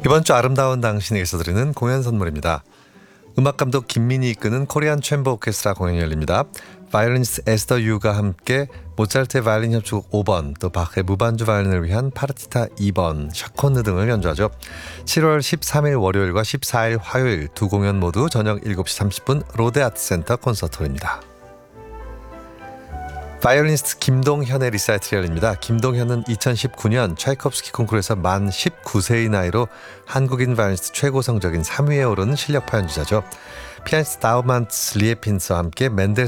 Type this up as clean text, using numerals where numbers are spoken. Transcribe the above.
이번 주 아름다운 당신에게서 드리는 공연 선물입니다. 음악감독 김민희 이끄는 코리안 챔버 오케스트라 공연이 열립니다. 바이올리니스트 에스더 유가 함께 모차르트의 바이올린 협주곡 5번, 또 바흐의 무반주 바이올린을 위한 파르티타 2번, 샤콘느 등을 연주하죠. 7월 13일 월요일과 14일 화요일 두 공연 모두 저녁 7시 30분 롯데아트센터 콘서트홀입니다. 바이올리니스트 김동현의 리사이틀이 열립니다. 김동현은 2019년 차이콥스키 콩쿠르에서 만 19세의 나이로 한국인 바이올리니스트 최고 성적인 3위에 오른 실력파 연주자죠. 피아니스트 다우만츠 리에핀스와 함께 맨델